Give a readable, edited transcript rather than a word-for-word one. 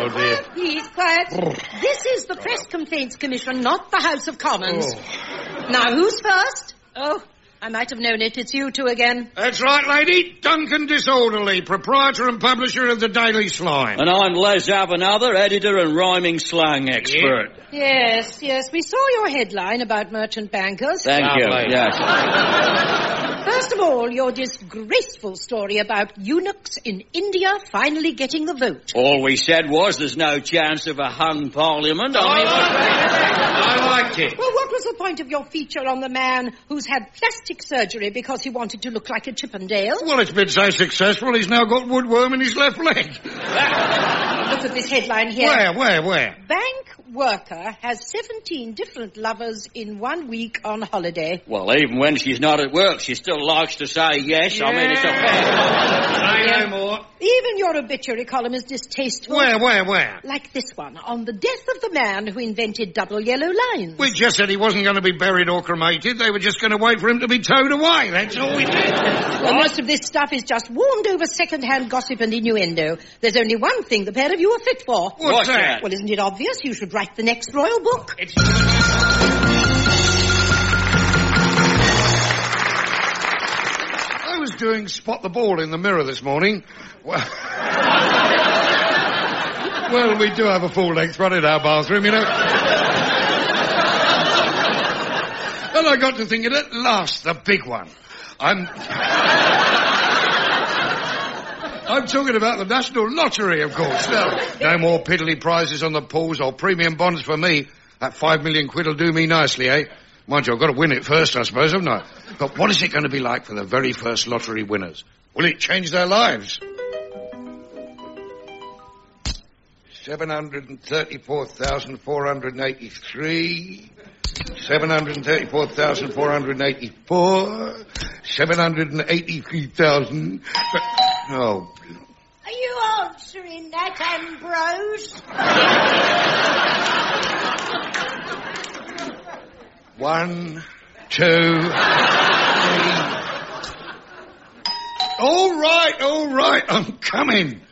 Oh, dear. Please, quiet. This is the Press Complaints Commission, not the House of Commons. Now, who's first? Oh, I might have known it. It's you two again. That's right, lady. Duncan Disorderly, proprietor and publisher of the Daily Slime. And I'm Les Avanother, editor and rhyming slang expert. Yes. We saw your headline about merchant bankers. Thank you. Yes. First of all, your disgraceful story about eunuchs in India finally getting the vote. All we said was there's no chance of a hung parliament. I liked it. Well, what was the point of your feature on the man who's had plastic surgery because he wanted to look like a Chippendale? Well, it's been so successful, he's now got woodworm in his left leg. Look at this headline here. Where? Bank worker has 17 different lovers in 1 week on holiday. Well, even when she's not at work, she still likes to say yes. Yeah. I mean, it's a fair... Say no more. Even your obituary column is distasteful. Where? Like this one, on the death of the man who invented double yellow lines. We just said he wasn't going to be buried or cremated. They were just going to wait for him to be towed away. That's all we did. Well, most of this stuff is just warmed over second-hand gossip and innuendo. There's only one thing the pair of you are fit for. What's that? Well, isn't it obvious? You should write the next royal book. I was doing spot the ball in the mirror this morning. Well, we do have a full-length run in our bathroom, you know. And I got to thinking, at last, the big one. I'm talking about the National Lottery, of course. No more piddly prizes on the pools or premium bonds for me. That 5 million quid will do me nicely, eh? Mind you, I've got to win it first, I suppose, haven't I? But what is it going to be like for the very first lottery winners? Will it change their lives? 734,483... 734,484... 783,000... Oh... Are you answering that, Ambrose? 1, 2, 3... All right, I'm coming.